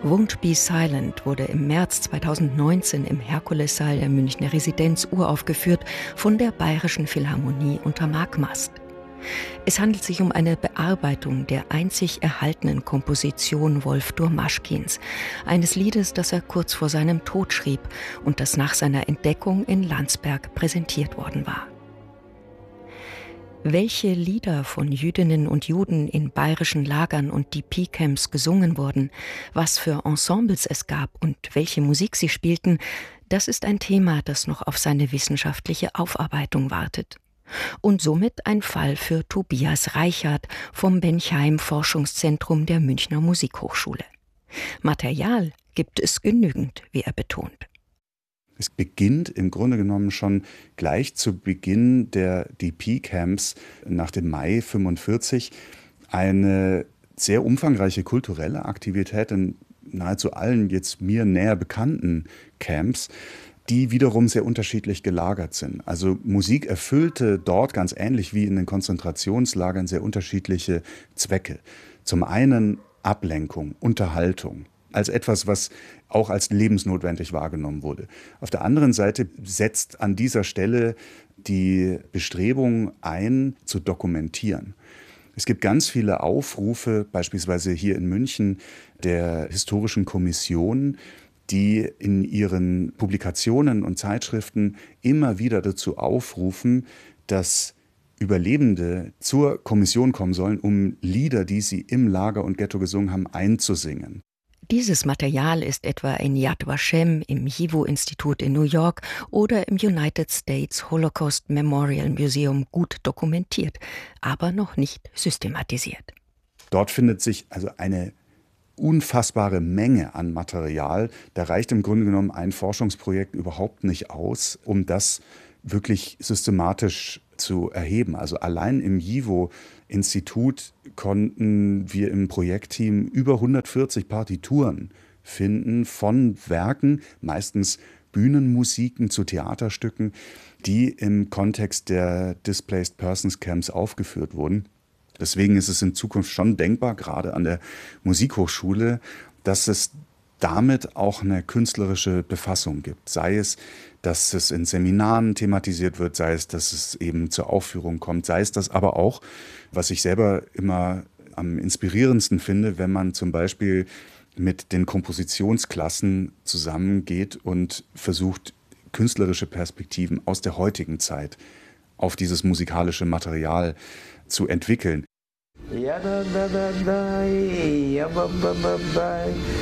Won't Be Silent wurde im März 2019 im Herkulessaal der Münchner Residenz uraufgeführt von der Bayerischen Philharmonie unter Marc Mast. Es handelt sich um eine Bearbeitung der einzig erhaltenen Komposition Wolf Durmaschkins, eines Liedes, das er kurz vor seinem Tod schrieb und das nach seiner Entdeckung in Landsberg präsentiert worden war. Welche Lieder von Jüdinnen und Juden in bayerischen Lagern und DP-Camps gesungen wurden, was für Ensembles es gab und welche Musik sie spielten, das ist ein Thema, das noch auf seine wissenschaftliche Aufarbeitung wartet. Und somit ein Fall für Tobias Reichert vom Benchheim Forschungszentrum der Münchner Musikhochschule. Material gibt es genügend, wie er betont. Es beginnt im Grunde genommen schon gleich zu Beginn der DP-Camps nach dem Mai 1945 eine sehr umfangreiche kulturelle Aktivität in nahezu allen jetzt mir näher bekannten Camps, die wiederum sehr unterschiedlich gelagert sind. Also Musik erfüllte dort ganz ähnlich wie in den Konzentrationslagern sehr unterschiedliche Zwecke. Zum einen Ablenkung, Unterhaltung, als etwas, was auch als lebensnotwendig wahrgenommen wurde. Auf der anderen Seite setzt an dieser Stelle die Bestrebung ein, zu dokumentieren. Es gibt ganz viele Aufrufe, beispielsweise hier in München, der Historischen Kommission, die in ihren Publikationen und Zeitschriften immer wieder dazu aufrufen, dass Überlebende zur Kommission kommen sollen, um Lieder, die sie im Lager und Ghetto gesungen haben, einzusingen. Dieses Material ist etwa in Yad Vashem im YIVO-Institut in New York oder im United States Holocaust Memorial Museum gut dokumentiert, aber noch nicht systematisiert. Dort findet sich also eine unfassbare Menge an Material. Da reicht im Grunde genommen ein Forschungsprojekt überhaupt nicht aus, um das wirklich systematisch zu erheben. Also allein im YIVO-Institut konnten wir im Projektteam über 140 Partituren finden von Werken, meistens Bühnenmusiken zu Theaterstücken, die im Kontext der Displaced Persons Camps aufgeführt wurden. Deswegen ist es in Zukunft schon denkbar, gerade an der Musikhochschule, dass es damit auch eine künstlerische Befassung gibt. Sei es, dass es in Seminaren thematisiert wird, sei es, dass es eben zur Aufführung kommt, sei es das aber auch, was ich selber immer am inspirierendsten finde, wenn man zum Beispiel mit den Kompositionsklassen zusammengeht und versucht, künstlerische Perspektiven aus der heutigen Zeit auf dieses musikalische Material zu entwickeln.